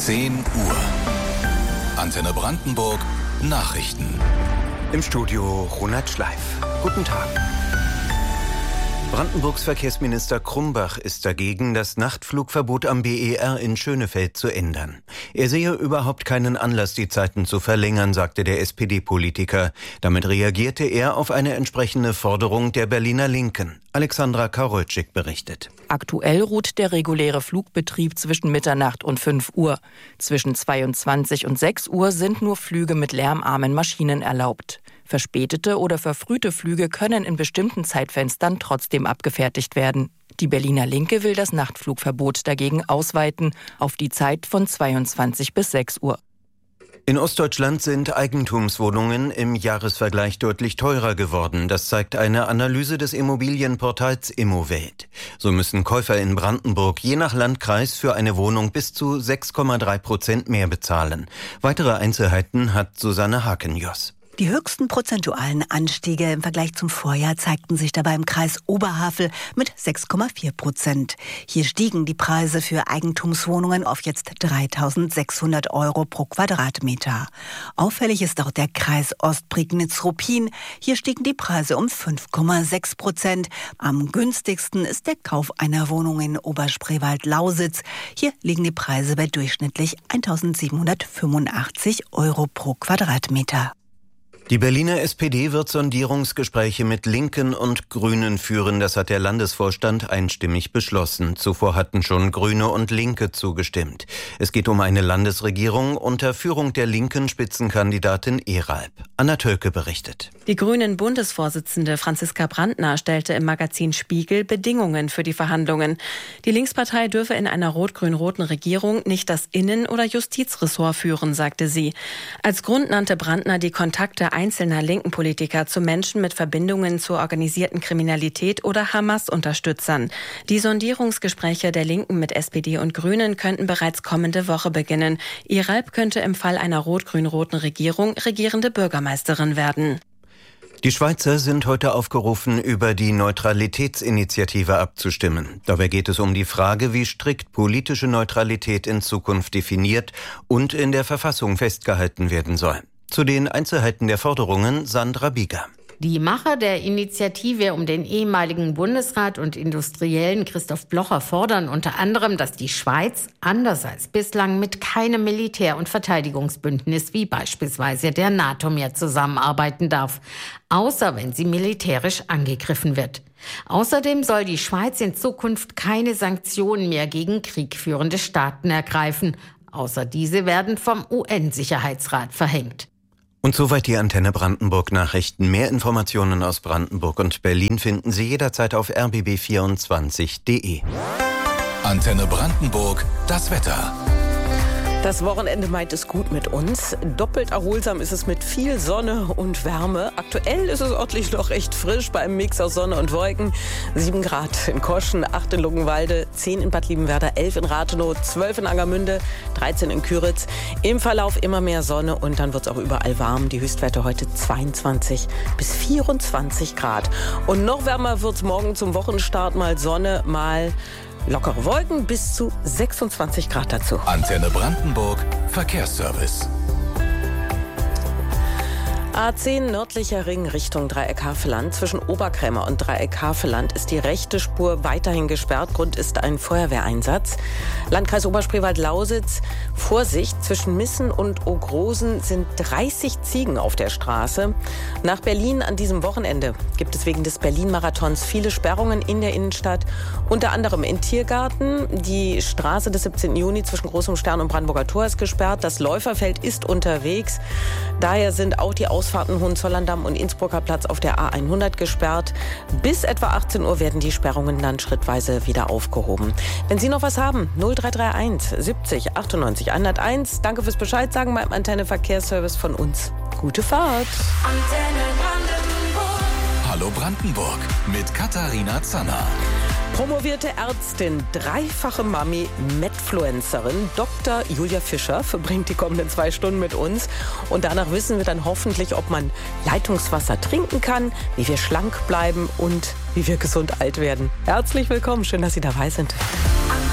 10 Uhr. Antenne Brandenburg Nachrichten. Im Studio Ronald Schleif. Guten Tag. Brandenburgs Verkehrsminister Krumbach ist dagegen, das Nachtflugverbot am BER in Schönefeld zu ändern. Er sehe überhaupt keinen Anlass, die Zeiten zu verlängern, sagte der SPD-Politiker. Damit reagierte er auf eine entsprechende Forderung der Berliner Linken. Alexandra Karolczyk berichtet. Aktuell ruht der reguläre Flugbetrieb zwischen Mitternacht und 5 Uhr. Zwischen 22 und 6 Uhr sind nur Flüge mit lärmarmen Maschinen erlaubt. Verspätete oder verfrühte Flüge können in bestimmten Zeitfenstern trotzdem abgefertigt werden. Die Berliner Linke will das Nachtflugverbot dagegen ausweiten auf die Zeit von 22 bis 6 Uhr. In Ostdeutschland sind Eigentumswohnungen im Jahresvergleich deutlich teurer geworden. Das zeigt eine Analyse des Immobilienportals Immowelt. So müssen Käufer in Brandenburg je nach Landkreis für eine Wohnung bis zu 6,3% mehr bezahlen. Weitere Einzelheiten hat Susanne Hakenjoss. Die höchsten prozentualen Anstiege im Vergleich zum Vorjahr zeigten sich dabei im Kreis Oberhavel mit 6,4%. Hier stiegen die Preise für Eigentumswohnungen auf jetzt 3.600 € pro Quadratmeter. Auffällig ist auch der Kreis Ostprignitz-Ruppin. Hier stiegen die Preise um 5,6%. Am günstigsten ist der Kauf einer Wohnung in Oberspreewald-Lausitz. Hier liegen die Preise bei durchschnittlich 1.785 € pro Quadratmeter. Die Berliner SPD wird Sondierungsgespräche mit Linken und Grünen führen. Das hat der Landesvorstand einstimmig beschlossen. Zuvor hatten schon Grüne und Linke zugestimmt. Es geht um eine Landesregierung unter Führung der linken Spitzenkandidatin Eralp. Anna Tölke berichtet. Die Grünen-Bundesvorsitzende Franziska Brandner stellte im Magazin Spiegel Bedingungen für die Verhandlungen. Die Linkspartei dürfe in einer rot-grün-roten Regierung nicht das Innen- oder Justizressort führen, sagte sie. Als Grund nannte Brandner die Kontakte einzelner linken Politiker zu Menschen mit Verbindungen zur organisierten Kriminalität oder Hamas-Unterstützern. Die Sondierungsgespräche der Linken mit SPD und Grünen könnten bereits kommende Woche beginnen. Eralp könnte im Fall einer rot-grün-roten Regierung regierende Bürgermeisterin werden. Die Schweizer sind heute aufgerufen, über die Neutralitätsinitiative abzustimmen. Dabei geht es um die Frage, wie strikt politische Neutralität in Zukunft definiert und in der Verfassung festgehalten werden soll. Zu den Einzelheiten der Forderungen Sandra Bieger. Die Macher der Initiative um den ehemaligen Bundesrat und Industriellen Christoph Blocher fordern unter anderem, dass die Schweiz, anders als bislang, mit keinem Militär- und Verteidigungsbündnis wie beispielsweise der NATO mehr zusammenarbeiten darf, außer wenn sie militärisch angegriffen wird. Außerdem soll die Schweiz in Zukunft keine Sanktionen mehr gegen kriegführende Staaten ergreifen, außer diese werden vom UN-Sicherheitsrat verhängt. Und soweit die Antenne Brandenburg Nachrichten. Mehr Informationen aus Brandenburg und Berlin finden Sie jederzeit auf rbb24.de. Antenne Brandenburg, das Wetter. Das Wochenende meint es gut mit uns. Doppelt erholsam ist es mit viel Sonne und Wärme. Aktuell ist es örtlich noch recht frisch bei einem Mix aus Sonne und Wolken. 7 Grad in Koschen, 8 in Luckenwalde, 10 in Bad Liebenwerda, 11 in Rathenow, 12 in Angermünde, 13 in Küritz. Im Verlauf immer mehr Sonne und dann wird es auch überall warm. Die Höchstwerte heute 22 bis 24 Grad. Und noch wärmer wird es morgen zum Wochenstart. Mal Sonne, mal lockere Wolken, bis zu 26 Grad dazu. Antenne Brandenburg Verkehrsservice. A10 nördlicher Ring Richtung Dreieck-Havelland. Zwischen Oberkrämer und Dreieck-Havelland ist die rechte Spur weiterhin gesperrt. Grund ist ein Feuerwehreinsatz. Landkreis Oberspreewald-Lausitz. Vorsicht, zwischen Missen und Ogrosen sind 30 Ziegen auf der Straße. Nach Berlin an diesem Wochenende gibt es wegen des Berlin-Marathons viele Sperrungen in der Innenstadt. Unter anderem in Tiergarten. Die Straße des 17. Juni zwischen Großem Stern und Brandenburger Tor ist gesperrt. Das Läuferfeld ist unterwegs. Daher sind auch die Ausfahrten Hohenzollern-Damm und Innsbrucker Platz auf der A100 gesperrt. Bis etwa 18 Uhr werden die Sperrungen dann schrittweise wieder aufgehoben. Wenn Sie noch was haben, 0331 70 98 101. Danke fürs Bescheid sagen beim Antenne Verkehrsservice von uns. Gute Fahrt. Antenne Brandenburg. Hallo Brandenburg mit Katharina Zanner. Promovierte Ärztin, dreifache Mami, Medfluencerin, Dr. Julia Fischer verbringt die kommenden 2 Stunden mit uns. Und danach wissen wir dann hoffentlich, ob man Leitungswasser trinken kann, wie wir schlank bleiben und wie wir gesund alt werden. Herzlich willkommen, schön, dass Sie dabei sind.